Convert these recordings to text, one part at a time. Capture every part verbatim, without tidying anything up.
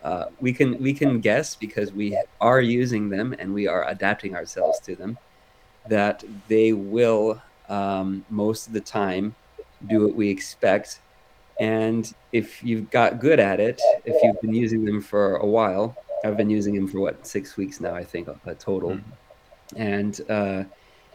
uh, we can we can guess because we are using them and we are adapting ourselves to them that they will um, most of the time do what we expect. And if you've got good at it, if you've been using them for a while, I've been using them for what, six weeks now, I think, a total. Mhm. And uh,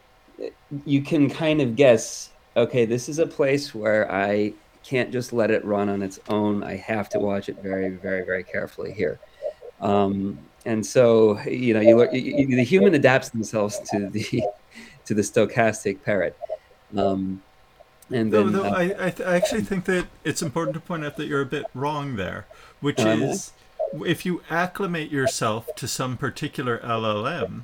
you can kind of guess, okay, this is a place where I can't just let it run on its own. I have to watch it very, very, very carefully here. Um, and so, you know, you, you, the human adapts themselves to the to the stochastic parrot. Um, and Though, then, though uh, I, I, th- I actually think that it's important to point out that you're a bit wrong there, which oh, am I? is if you acclimate yourself to some particular L L M,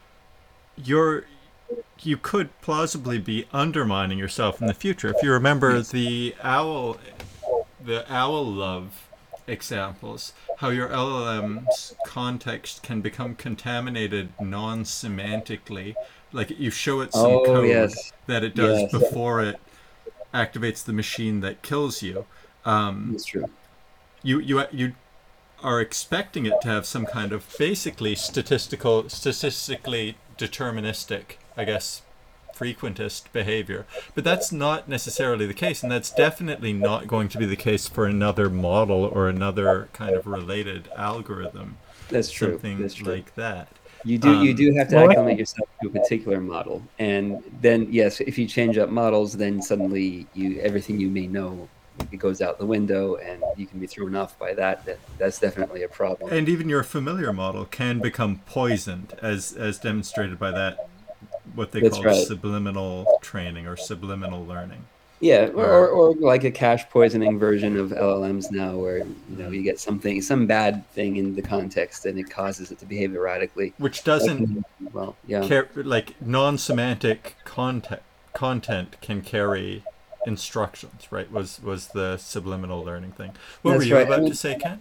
you're you could plausibly be undermining yourself in the future. If you remember Yes. the owl, the owl love examples, how your L L M's context can become contaminated non-semantically, like you show it some Oh, code yes. that it does Yes, before it activates the machine that kills you. Um, that's true. you you you are expecting it to have some kind of basically statistical, statistically deterministic, I guess, frequentist behavior. But that's not necessarily the case, and that's definitely not going to be the case for another model or another kind of related algorithm, That's true. something That's true. like that. You do you Um, do have to Well, I acclimate think yourself to a particular model, and then yes, if you change up models, then suddenly you everything you may know it goes out the window, and you can be thrown off by that. That that's definitely a problem. and even your familiar model can become poisoned, as as demonstrated by that what they That's called right. subliminal training or subliminal learning. Yeah, or Or or like a cache poisoning version of L L Ms now, where you know you get something, some bad thing in the context, and it causes it to behave erratically. which That doesn't can, well, yeah, care, like non-semantic content content can carry instructions, right? Was was the subliminal learning thing. What were that's you right. I about to mean, say, Kent?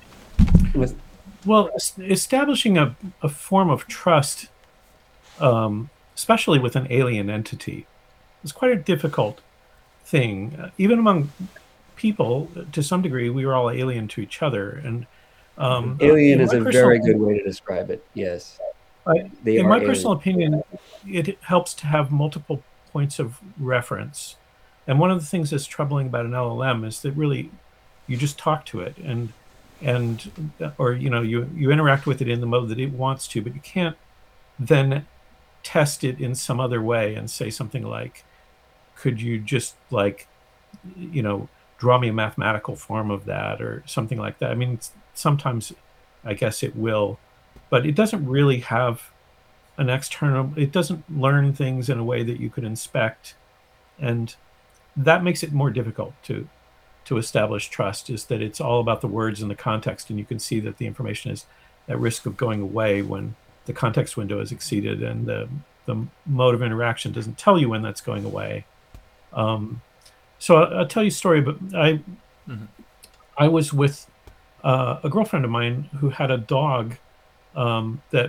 with well, establishing a, a form of trust, um, especially with an alien entity, is quite a difficult thing. Uh, even among people, to some degree, we were all alien to each other, and Mm-hmm. um, alien in is my a personal very good way to describe it. Yes, I, they in are my alien. personal opinion, it helps to have multiple points of reference. And one of the things that's troubling about an L L M is that really you just talk to it and and or you know you you interact with it in the mode that it wants to, but you can't then test it in some other way and say something like, could you just like you know draw me a mathematical form of that or something like that. I mean, sometimes I guess it will, but it doesn't really have an external, it doesn't learn things in a way that you could inspect, and that makes it more difficult to to establish trust, is that it's all about the words and the context, and you can see that the information is at risk of going away when the context window is exceeded, and the the mode of interaction doesn't tell you when that's going away. um, so I'll, I'll tell you a story, but i Mm-hmm. i was with uh, a girlfriend of mine who had a dog um, that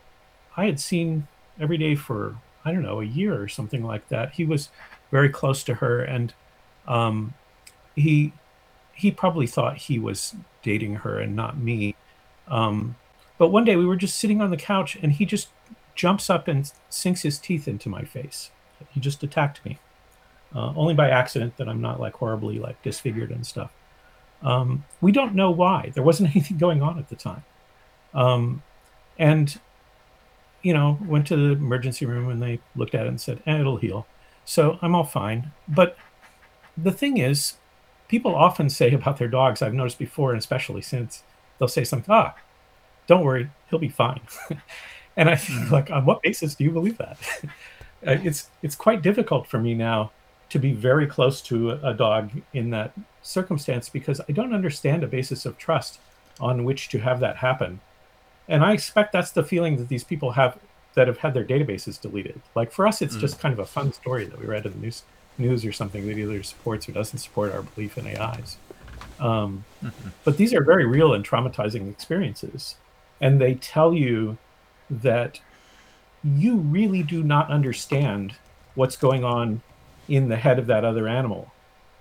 I had seen every day for, I don't know, a year or something like that. He was very close to her, and um, he he probably thought he was dating her and not me. Um, but one day we were just sitting on the couch, and he just jumps up and sinks his teeth into my face. He just attacked me, uh, only by accident, that I'm not like horribly like disfigured and stuff. Um, we don't know why. There wasn't anything going on at the time. Um, and you know, went to the emergency room and they looked at it and said, eh, it'll heal. So I'm all fine. But the thing is, people often say about their dogs, I've noticed before, and especially since, they'll say something, ah, don't worry, he'll be fine. And I think, Mm-hmm. like, on what basis do you believe that? it's it's quite difficult for me now to be very close to a dog in that circumstance, because I don't understand a basis of trust on which to have that happen. And I expect that's the feeling that these people have that have had their databases deleted. Like for us, it's Mm-hmm. just kind of a fun story that we read in the news news or something that either supports or doesn't support our belief in A Is. Um, Mm-hmm. but these are very real and traumatizing experiences, and they tell you that you really do not understand what's going on in the head of that other animal.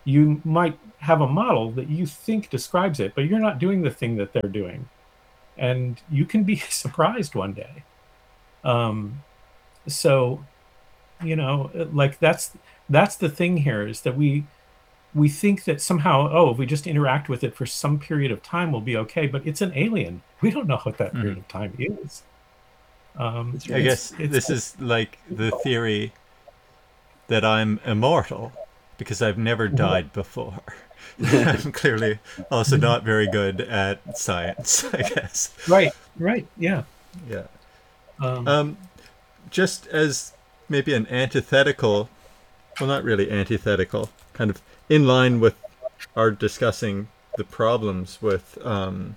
you might have a model that you think describes it, but you're not doing the thing that they're doing. And you can be surprised one day. Um, so, you know, like that's that's the thing here, is that we we think that somehow, oh, if we just interact with it for some period of time, we'll be okay. But it's an alien. We don't know what that Mhm. period of time is. Um, I guess this is like the theory that I'm immortal because I've never died before. I'm clearly also not very good at science, I guess. right, right, yeah. Yeah. Um, Um, just as maybe an antithetical, well, not really antithetical, kind of in line with our discussing the problems with um,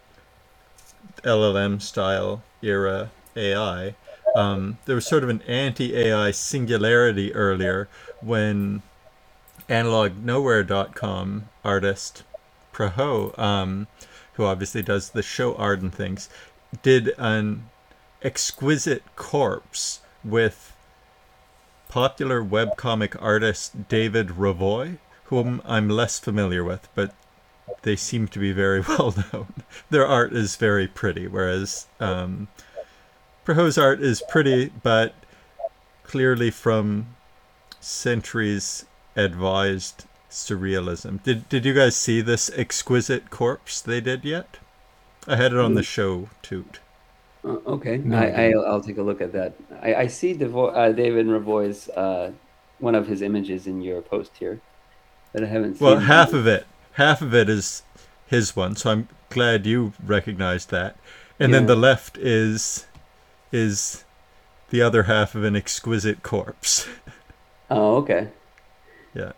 L L M style era A I. Um, there was sort of an anti-A I singularity earlier when analog nowhere dot com artist Praho, um, who obviously does the show art and things, did an exquisite corpse with popular webcomic artist David Ravoy, whom I'm less familiar with, but they seem to be very well known. Their art is very pretty, whereas um, Praho's art is pretty, but clearly from centuries advised surrealism. Did did you guys see this exquisite corpse they did yet? I had it on the show toot. Uh, okay, No, I, I I didn't. I'll take a look at that. I, I see Devo- uh, David Ravoy's uh, one of his images in your post here, but I haven't Well, seen. half of it, half of it is his one, so I'm glad you recognized that. And then Yeah. the left is is the other half of an exquisite corpse. Oh, okay. Yeah.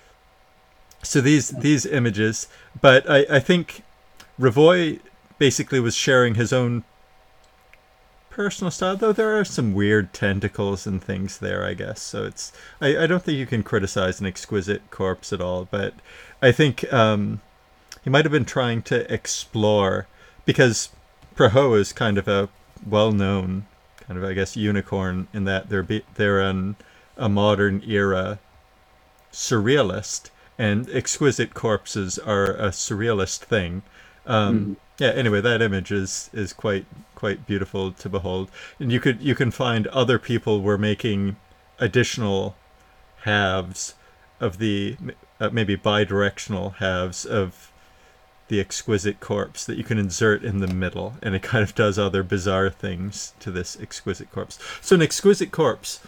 So these these images, but I, I think Ravoy basically was sharing his own personal style, though there are some weird tentacles and things there, I guess. So it's I, I don't think you can criticize an exquisite corpse at all, but I think um, he might have been trying to explore, because Praho is kind of a well-known kind of, I guess, unicorn in that they're be, they're an a modern era surrealist, and exquisite corpses are a surrealist thing. Um, Mhm. yeah. Anyway, that image is is quite quite beautiful to behold, and you could you can find other people were making additional halves of the uh, maybe bidirectional halves of the exquisite corpse that you can insert in the middle, and it kind of does other bizarre things to this exquisite corpse. So an exquisite corpse,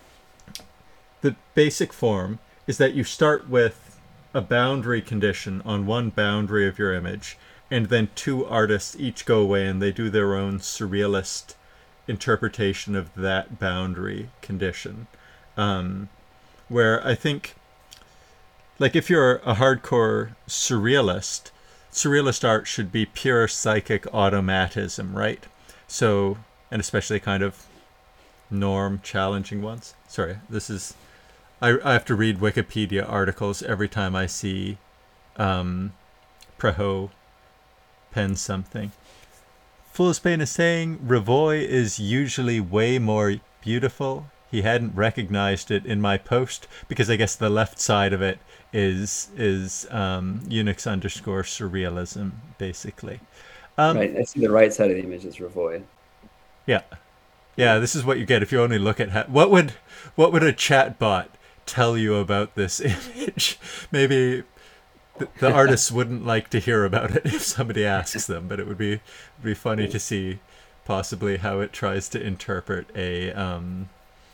the basic form is that you start with a boundary condition on one boundary of your image, and then two artists each go away and they do their own surrealist interpretation of that boundary condition. Um, where I think, like, if you're a hardcore surrealist, surrealist art should be pure psychic automatism, right? So, and especially kind of norm challenging ones. Sorry, this is I, I have to read Wikipedia articles every time I see um, Praho pen something. Fool's Bane is saying Ravoy is usually way more beautiful. He hadn't recognized it in my post because I guess the left side of it is is um, Unix underscore surrealism, basically. Um, Right. I see the right side of the image is Ravoy. yeah, yeah. This is what you get if you only look at ha- what would what would a chat bot tell you about this image. Maybe the, the artists wouldn't like to hear about it if somebody asks them, but it would be be funny to see possibly how it tries to interpret a um,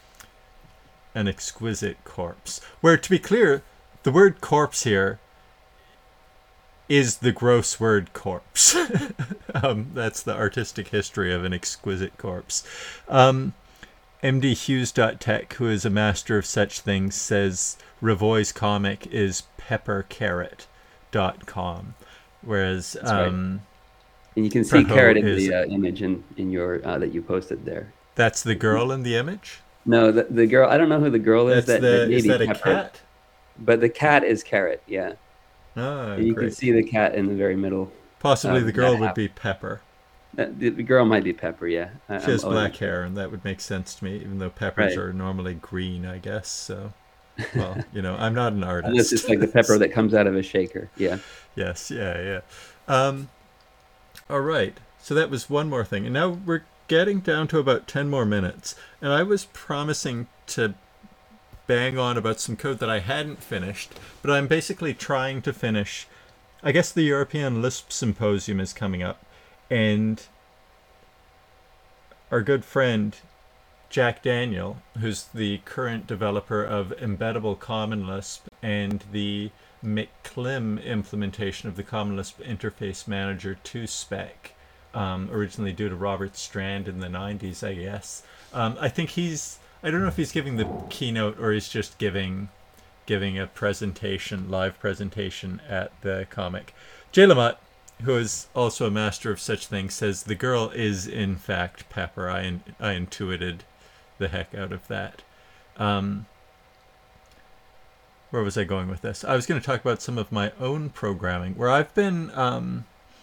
an exquisite corpse. Where, to be clear, the word corpse here is the gross word corpse. um, that's the artistic history of an exquisite corpse. Um, M D Hughes dot tech, who is a master of such things, says Ravoy's comic is pepper carrot dot com, whereas That's right. um, And you can see Praho Carrot in is the uh, image in, in your uh, that you posted there. that's the girl in the image. No, the, the girl. I don't know who the girl is. That's That, that the may is be that a Pepper, cat? but the cat is Carrot. Yeah, Ah, and you can great. see the cat in the very middle. Possibly Um, the that girl would half. be Pepper. Uh, the, the girl might be Pepper. Yeah, I, She has I'm- oh, black I'm sure. hair, and that would make sense to me, even though peppers Right. are normally green, I guess. So Well, you know, I'm not an Unless it's artist. like the pepper that comes out of a shaker. Yeah. Yes, yeah, yeah. Um, all right. So that was one more thing. And now we're getting down to about ten more minutes. And I was promising to bang on about some code that I hadn't finished, but I'm basically trying to finish. I guess the European Lisp Symposium is coming up, and our good friend Jack Daniel, who's the current developer of Embeddable Common Lisp and the McClim implementation of the Common Lisp Interface Manager two spec, um, originally due to Robert Strand in the nineties, I guess. Um, I think he's, I don't know if he's giving the keynote or he's just giving giving a presentation, live presentation at the comic. Jay Lamott, who is also a master of such things, says the girl is in fact Pepper. I, in, I intuited the heck out of that. Um, where was I going with this? I was going to talk about some of my own programming, where I've been um,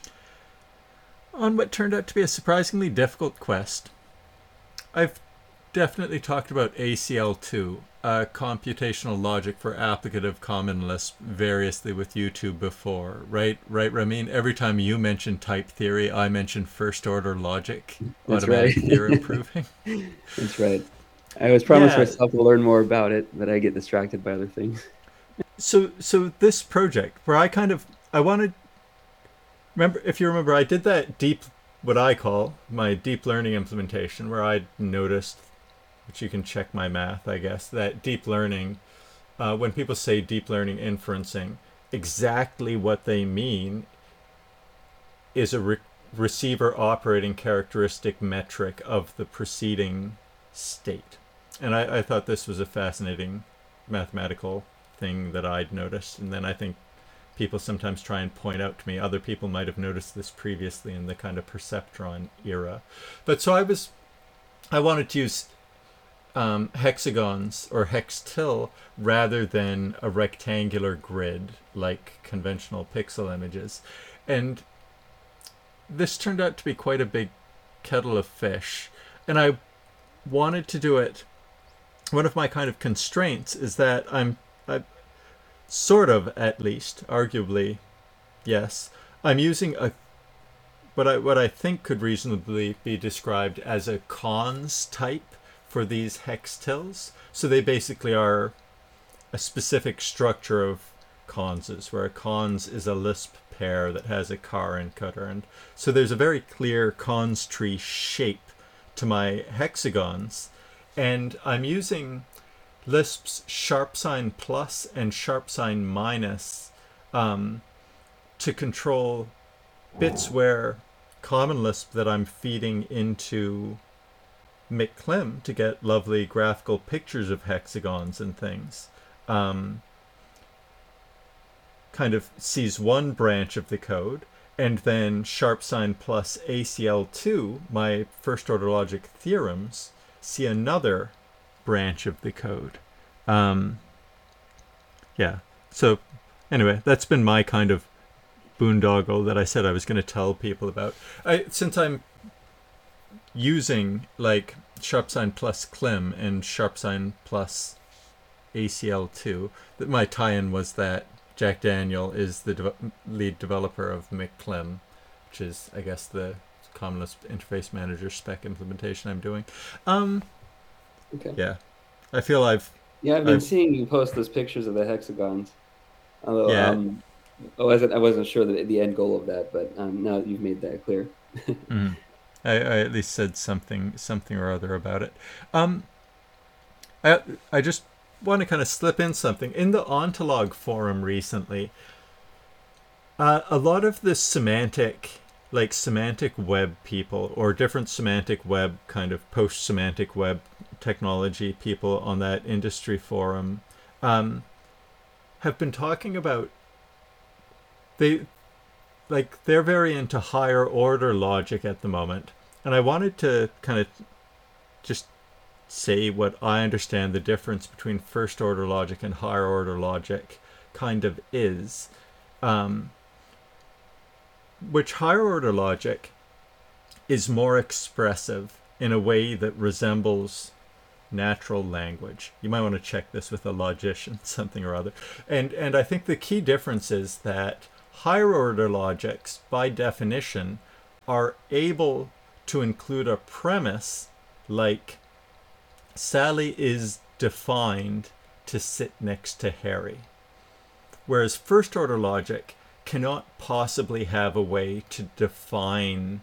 on what turned out to be a surprisingly difficult quest. I've definitely talked about A C L two, uh, computational logic for applicative common Lisp, variously with YouTube before, right? Right, Ramin? Every time you mention type theory, I mention first order logic, That's automatic right. theorem proving. That's right. I always promised Yeah. myself to learn more about it, but I get distracted by other things. So, so this project, where I kind of, I wanted, remember, if you remember, I did that deep, what I call my deep learning implementation, where I noticed, which you can check my math, I guess, that deep learning, uh, when people say deep learning inferencing, exactly what they mean is a re- receiver operating characteristic metric of the preceding state. And I, I thought this was a fascinating mathematical thing that I'd noticed. And then I think people sometimes try and point out to me other people might have noticed this previously in the kind of perceptron era. But so I was, I wanted to use um, hexagons or hextil rather than a rectangular grid like conventional pixel images. And this turned out to be quite a big kettle of fish. And I wanted to do it. One of my kind of constraints is that I'm, I, sort of at least, arguably, yes, I'm using a what I what I think could reasonably be described as a cons type for these hextils. So they basically are a specific structure of conses, where a cons is a Lisp pair that has a car encoder, and so there's a very clear cons tree shape to my hexagons, and I'm using Lisp's sharp sign plus and sharp sign minus um, to control bits where Common Lisp that I'm feeding into McClim to get lovely graphical pictures of hexagons and things. Um, kind of sees one branch of the code, and then sharp sign plus A C L two, my first order logic theorems, see another branch of the code. Um, yeah. So anyway, that's been my kind of boondoggle that I said I was going to tell people about. I, since I'm using like sharp sign plus clim and sharp sign plus A C L two, that my tie-in was that Jack Daniel is the de- lead developer of McClim, which is, I guess, the Common Lisp Interface Manager spec implementation I'm doing. Um, Okay. yeah. I feel I've Yeah, I've been I've- seeing you post those pictures of the hexagons. Although, Yeah. um, I wasn't, I wasn't sure the, the end goal of that, but um, now that you've made that clear. Mm. I, I at least said something something or other about it. Um, I I just want to kind of slip in something in the Ontolog forum recently. Uh, a lot of the semantic, like semantic web people, or different semantic web kind of post semantic web technology people on that industry forum, um, have been talking about they. Like, they're very into higher order logic at the moment. And I wanted to kind of just say what I understand the difference between first order logic and higher order logic kind of is. Um, which higher order logic is more expressive in a way that resembles natural language. You might want to check this with a logician, something or other. And and I think the key difference is that higher order logics, by definition, are able to include a premise like Sally is defined to sit next to Harry. Whereas first order logic cannot possibly have a way to define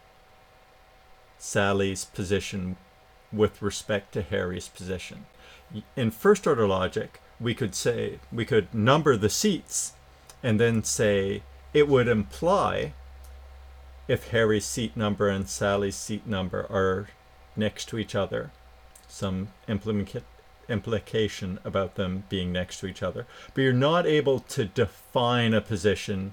Sally's position with respect to Harry's position. In first order logic, we could say, we could number the seats and then say it would imply, if Harry's seat number and Sally's seat number are next to each other, some implica- implication about them being next to each other. But you're not able to define a position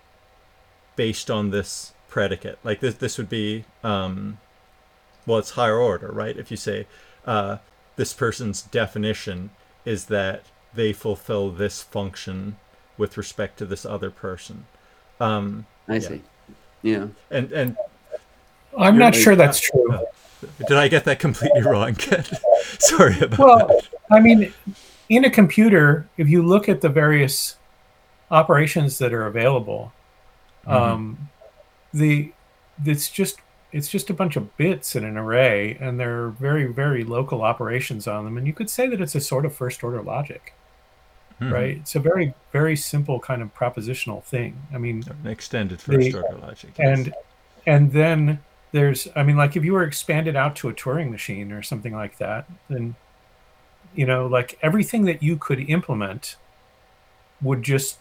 based on this predicate. Like this, this would be, um, well, it's higher order, right? If you say uh, this person's definition is that they fulfill this function with respect to this other person. Um, I yeah. see. Yeah. And and I'm not like, sure that's true. uh, did I get that completely wrong, Ken? Sorry about Well, that. I mean, in a computer, if you look at the various operations that are available, Mhm. um, the it's just it's just a bunch of bits in an array, and there are very very local operations on them, and you could say that it's a sort of first order logic, Mhm. right? It's a very very simple kind of propositional thing. I mean, An extended first the order logic. yes. and and then there's I mean, like if you were expanded out to a Turing machine or something like that, then you know, like everything that you could implement would just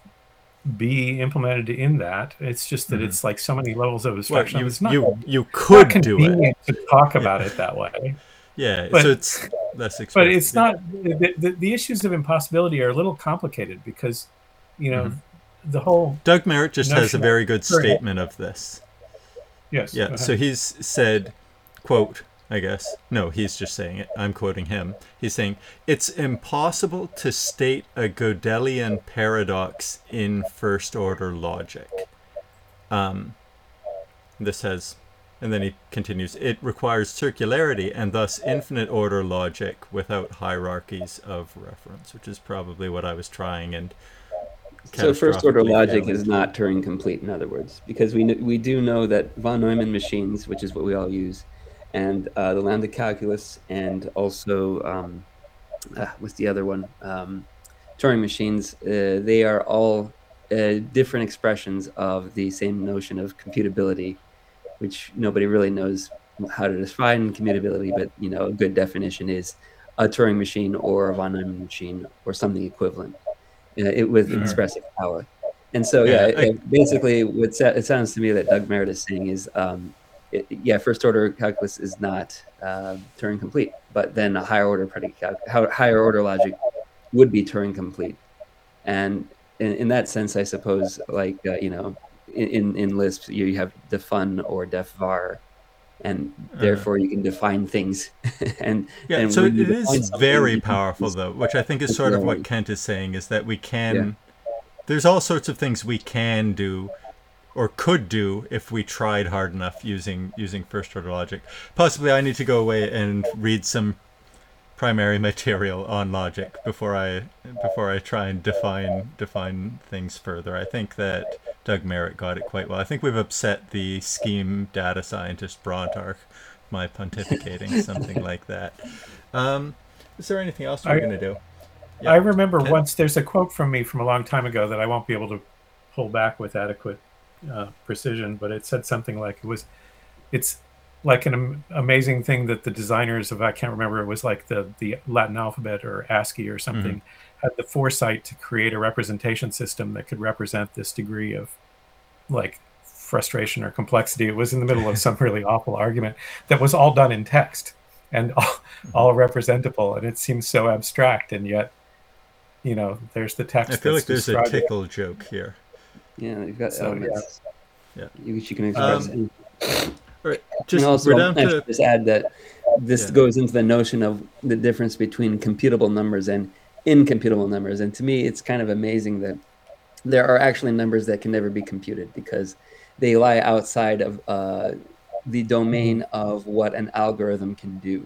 be implemented in that. It's just that Mhm. it's like so many levels of Well, abstraction. you It's not, you you not could do it. convenient to talk about it that way. Yeah. But so it's less expensive. but it's not the, the, the issues of impossibility are a little complicated because, you know, Mhm. the whole Doug Merritt just has a notion of- very good Sure. statement of this. yes. go Yeah. ahead. So he's said, quote, I guess. No, he's just saying it. I'm quoting him. He's saying, it's impossible to state a Gödelian paradox in first order logic. Um, this has, and then he continues, it requires circularity and thus infinite order logic without hierarchies of reference, which is probably what I was trying and So first order catastrophically logic failing. is not Turing complete, in other words, because we kn- we do know that von Neumann machines, which is what we all use, and uh, the lambda calculus, and also um, uh, what's the other one? Um, Turing machines. Uh, they are all uh, different expressions of the same notion of computability, which nobody really knows how to define commutability. But you know, a good definition is a Turing machine or a von Neumann machine or something equivalent, uh, it with Sure. expressive power. And so, yeah, Yeah, I- it- basically, what sa- it sounds to me that Doug Merritt is saying is, um, it, yeah, first order calculus is not uh, Turing complete, but then a higher order predicate, cal- how- higher order logic would be Turing complete. And in, in that sense, I suppose, like uh, you know, in, in in Lisp, you have defun or def var, and therefore you can define things. and Yeah, and so when you it define is something, very you can powerful, use though, which I think is sort of what circularity. Kent is saying, is that we can, there's all sorts of things we can do or could do if we tried hard enough using using first order logic. Possibly I need to go away and read some primary material on logic before I before I try and define define things further. I think that Doug Merritt got it quite well. I think we've upset the scheme data scientist Brontarch, my pontificating, something like that. Um, is there anything else we're I- going to do? Yeah. I remember Ken? once there's a quote from me from a long time ago that I won't be able to pull back with adequate uh, precision, but it said something like it was, it's like an am- amazing thing that the designers of, I can't remember, it was like the, the Latin alphabet or ASCII or something, had the foresight to create a representation system that could represent this degree of like frustration or complexity. It was in the middle of some really awful argument that was all done in text and all, all representable. And it seems so abstract, and yet, you know, there's the text. I feel like that's there's a describing it. tickle joke here. Yeah, you've got So, elements. Yeah. You- Which you can express. Um, And- All right, just and also, we're down I should to just add that this Yeah. goes into the notion of the difference between computable numbers and incomputable numbers. And to me, it's kind of amazing that there are actually numbers that can never be computed because they lie outside of uh, the domain of what an algorithm can do.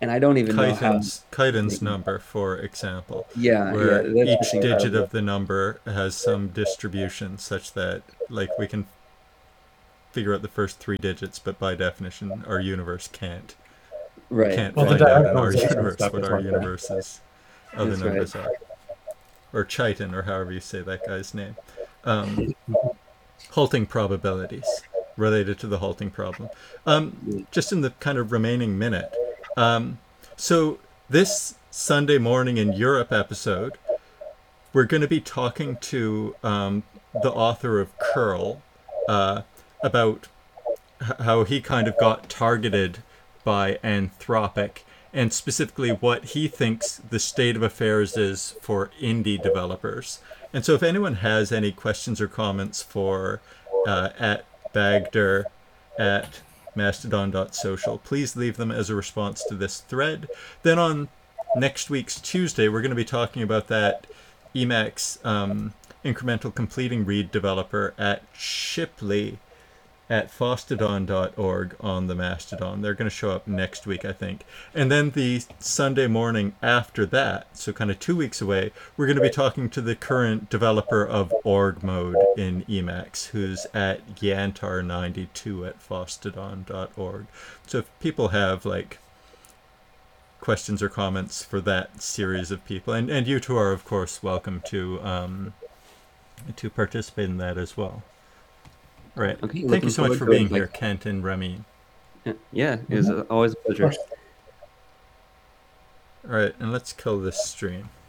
and I don't even know how. Chitin's, Chitin's number, for example, Yeah, yeah, where that's each just digit incredible. of the number has some distribution such that, like, we can figure out the first three digits, but by definition, our universe can't. We Right, can't Well, the find out in our diagonalization universe stuff what is our like that. universe's other That's right. numbers are. Or Chitin, or however you say that guy's name. Um, halting probabilities related to the halting problem. Um, just in the kind of remaining minute. Um, so this Sunday morning in Europe episode, we're going to be talking to um, the author of Curl uh, about h- how he kind of got targeted by Anthropic, and specifically what he thinks the state of affairs is for indie developers. And so if anyone has any questions or comments for uh, at Bagder, at mastodon dot social, please leave them as a response to this thread. Then on next week's Tuesday, we're going to be talking about that Emacs um, incremental completing read developer at Shipley at fostodon dot org on the Mastodon. They're going to show up next week, I think. And then the Sunday morning after that, so kind of two weeks away, we're going to be talking to the current developer of org mode in Emacs, who's at yantar ninety-two at fostodon dot org. So if people have like questions or comments for that series of people, and, and you two are of course welcome to um, to participate in that as well. Right. Okay, Thank looking you so much forward for to it. being Like- here, Kent and Ramin. Yeah, it was always a pleasure. course. All right, and let's kill this stream.